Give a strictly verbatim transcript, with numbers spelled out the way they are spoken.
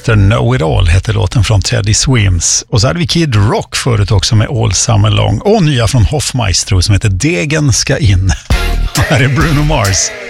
mister Know-It-All hette låten från Teddy Swims. Och så hade vi Kid Rock förut också med All Summer Long. Och nya från Hoffmaestro som heter Degen ska in. Här är Bruno Mars.